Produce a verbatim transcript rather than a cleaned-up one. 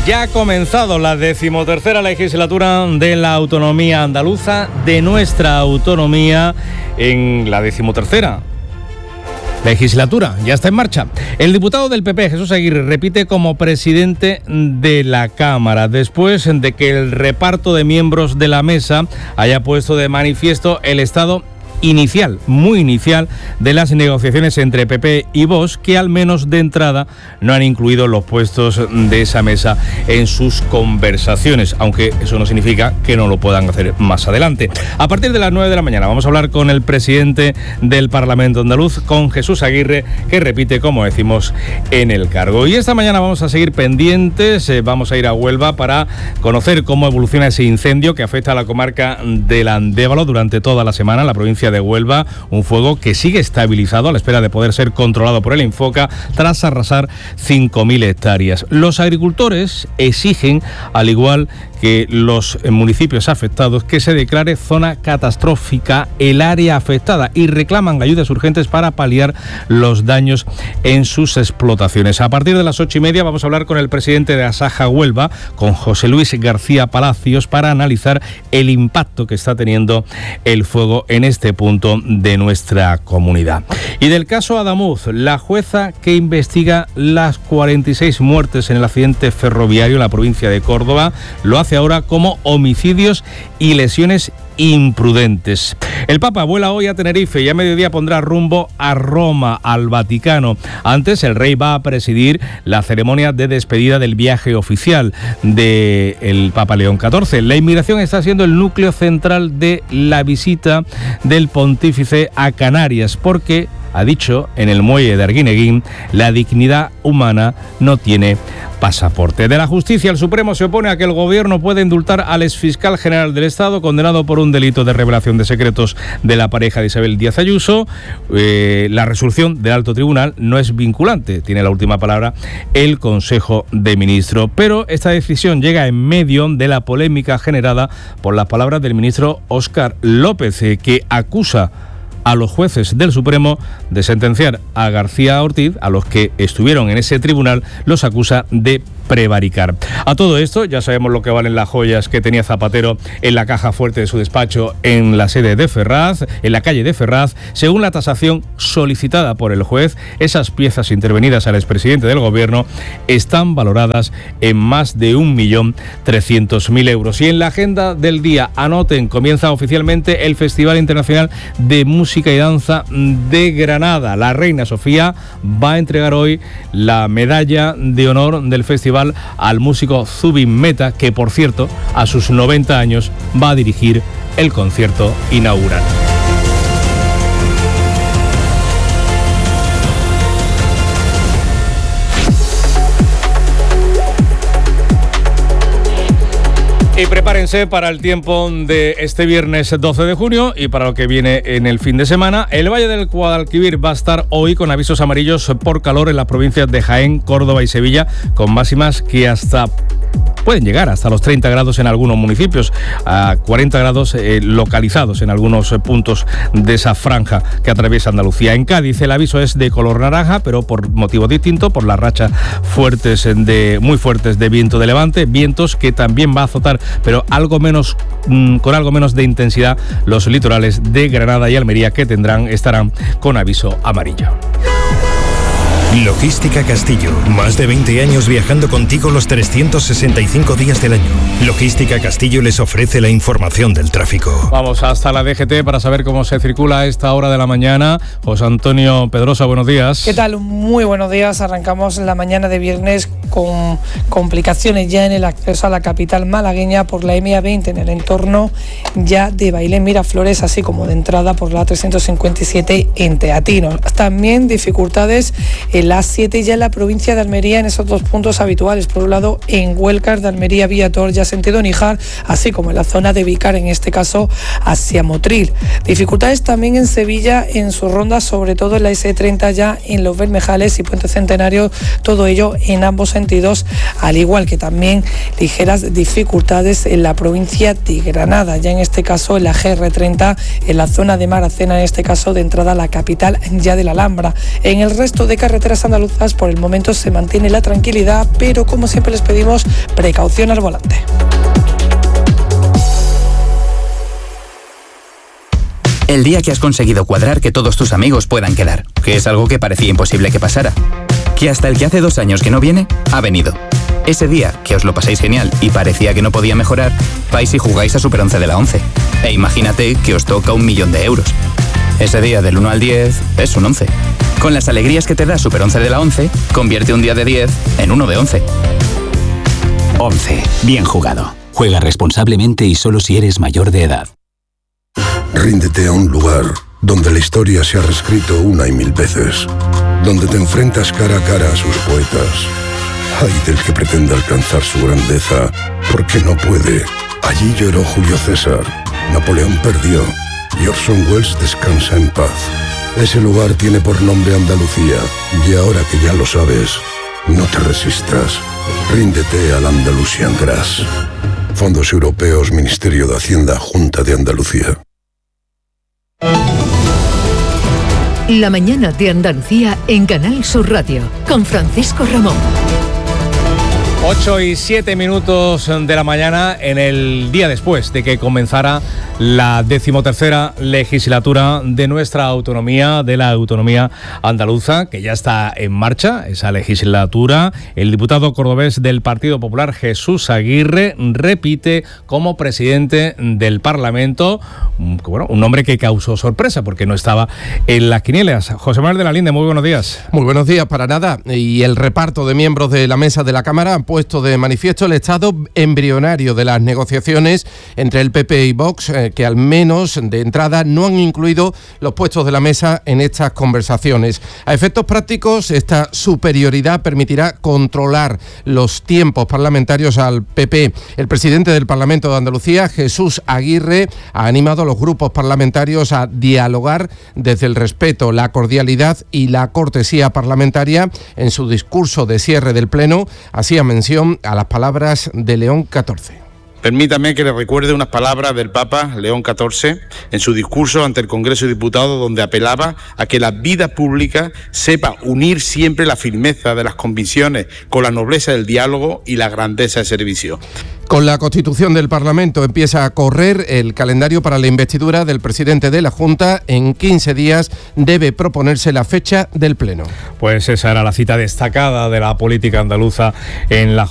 Ya ha comenzado la decimotercera legislatura de la autonomía andaluza, de nuestra autonomía en la decimotercera legislatura. Ya está en marcha. El diputado del P P, Jesús Aguirre, repite como presidente de la Cámara, después de que el reparto de miembros de la mesa haya puesto de manifiesto el estado inicial, muy inicial, de las negociaciones entre P P y Vox, que al menos de entrada no han incluido los puestos de esa mesa en sus conversaciones, aunque eso no significa que no lo puedan hacer más adelante. A partir de las nueve de la mañana vamos a hablar con el presidente del Parlamento andaluz, con Jesús Aguirre, que repite, como decimos, en el cargo. Y esta mañana vamos a seguir pendientes, eh, vamos a ir a Huelva para conocer cómo evoluciona ese incendio que afecta a la comarca del Andévalo durante toda la semana en la provincia de de Huelva, un fuego que sigue estabilizado a la espera de poder ser controlado por el Infoca tras arrasar cinco mil hectáreas. Los agricultores exigen, al igual que los municipios afectados, que se declare zona catastrófica el área afectada y reclaman ayudas urgentes para paliar los daños en sus explotaciones. A partir de las ocho y media vamos a hablar con el presidente de Asaja Huelva, con José Luis García Palacios, para analizar el impacto que está teniendo el fuego en este punto de nuestra comunidad. Y del caso Adamuz, la jueza que investiga las cuarenta y seis muertes en el accidente ferroviario en la provincia de Córdoba lo hace ahora como homicidios y lesiones imprudentes. El Papa vuela hoy a Tenerife y a mediodía pondrá rumbo a Roma, al Vaticano. Antes, el rey va a presidir la ceremonia de despedida del viaje oficial del Papa León catorce. La inmigración está siendo el núcleo central de la visita del pontífice a Canarias, porque ha dicho en el muelle de Arguineguín, la dignidad humana no tiene pasaporte. De la justicia, el Supremo se opone a que el gobierno pueda indultar al exfiscal general del Estado condenado por un delito de revelación de secretos de la pareja de Isabel Díaz Ayuso. Eh, la resolución del alto tribunal no es vinculante, tiene la última palabra el Consejo de Ministros, pero esta decisión llega en medio de la polémica generada por las palabras del ministro Óscar López, eh, que acusa a los jueces del Supremo de sentenciar a García Ortiz, a los que estuvieron en ese tribunal, los acusa de prevaricar. A todo esto, ya sabemos lo que valen las joyas que tenía Zapatero en la caja fuerte de su despacho en la sede de Ferraz, en la calle de Ferraz. Según la tasación solicitada por el juez, esas piezas intervenidas al expresidente del gobierno están valoradas en más de un millón trescientos mil euros. Y en la agenda del día, anoten, comienza oficialmente el Festival Internacional de Música y Danza de Granada. La reina Sofía va a entregar hoy la medalla de honor del festival al músico Zubin Mehta, que por cierto, a sus noventa años va a dirigir el concierto inaugural. Y prepárense para el tiempo de este viernes doce de junio y para lo que viene en el fin de semana. El Valle del Guadalquivir va a estar hoy con avisos amarillos por calor en las provincias de Jaén, Córdoba y Sevilla, con máximas que hasta pueden llegar hasta los treinta grados en algunos municipios, a cuarenta grados eh, localizados en algunos eh, puntos de esa franja que atraviesa Andalucía. En Cádiz el aviso es de color naranja, pero por motivo distinto, por las rachas fuertes de muy fuertes de viento de levante, vientos que también va a azotar, pero algo menos mmm, con algo menos de intensidad, los litorales de Granada y Almería, que tendrán estarán con aviso amarillo. Logística Castillo, más de veinte años viajando contigo los trescientos sesenta y cinco días del año. Logística Castillo les ofrece la información del tráfico. Vamos hasta la D G T para saber cómo se circula a esta hora de la mañana. José Antonio Pedrosa, buenos días. ¿Qué tal? Muy buenos días. Arrancamos la mañana de viernes con complicaciones ya en el acceso a la capital malagueña por la M A veinte en el entorno ya de Bailén Miraflores, así como de entrada por la trescientos cincuenta y siete en Teatinos. También dificultades en la A siete ya en la provincia de Almería en esos dos puntos habituales. Por un lado, en Huelcar de Almería, Viator, ya sentido Níjar, así como en la zona de Vícar, en este caso hacia Motril. Dificultades también en Sevilla en sus rondas, sobre todo en la ese treinta ya en Los Bermejales y Puente Centenario, todo ello en ambos sentidos, al igual que también ligeras dificultades en la provincia de Granada, ya en este caso en la G R treinta, en la zona de Maracena, en este caso de entrada a la capital ya de la Alhambra. En el resto de carreteras carreteras andaluzas por el momento se mantiene la tranquilidad, pero como siempre les pedimos precaución al volante. El día que has conseguido cuadrar que todos tus amigos puedan quedar, que es algo que parecía imposible que pasara. Que hasta el que hace dos años que no viene, ha venido. Ese día que os lo pasáis genial y parecía que no podía mejorar, vais y jugáis a Super once de la once. E imagínate que os toca un millón de euros. Ese día del uno al diez es un once. Con las alegrías que te da Super once de la once, convierte un día de diez en uno de once. once. Bien jugado. Juega responsablemente y solo si eres mayor de edad. Ríndete a un lugar donde la historia se ha reescrito una y mil veces, donde te enfrentas cara a cara a sus poetas. Ay del que pretenda alcanzar su grandeza, porque no puede. Allí lloró Julio César, Napoleón perdió y Orson Welles descansa en paz. Ese lugar tiene por nombre Andalucía, y ahora que ya lo sabes, no te resistas. Ríndete al Andalusian Grass. Fondos Europeos, Ministerio de Hacienda, Junta de Andalucía. La mañana de Andalucía en Canal Sur Radio, con Francisco Ramón. ocho y siete minutos de la mañana, en el día después de que comenzara la decimotercera legislatura de nuestra autonomía, de la autonomía andaluza, que ya está en marcha, esa legislatura. El diputado cordobés del Partido Popular, Jesús Aguirre, repite como presidente del Parlamento, bueno, un nombre que causó sorpresa porque no estaba en las quinielas. José Manuel de la Linde, muy buenos días. Muy buenos días, para nada. Y el reparto de miembros de la mesa de la Cámara han puesto de manifiesto el estado embrionario de las negociaciones entre el P P y Vox, eh, que al menos de entrada no han incluido los puestos de la mesa en estas conversaciones. A efectos prácticos, esta superioridad permitirá controlar los tiempos parlamentarios al P P. El presidente del Parlamento de Andalucía, Jesús Aguirre, ha animado a los grupos parlamentarios a dialogar desde el respeto, la cordialidad y la cortesía parlamentaria. En su discurso de cierre del Pleno, hacía mención a las palabras de León catorce. Permítame que le recuerde unas palabras del Papa León catorce en su discurso ante el Congreso de Diputados, donde apelaba a que la vida pública sepa unir siempre la firmeza de las convicciones con la nobleza del diálogo y la grandeza del servicio. Con la constitución del Parlamento empieza a correr el calendario para la investidura del presidente de la Junta. En quince días debe proponerse la fecha del Pleno. Pues esa era la cita destacada de la política andaluza en la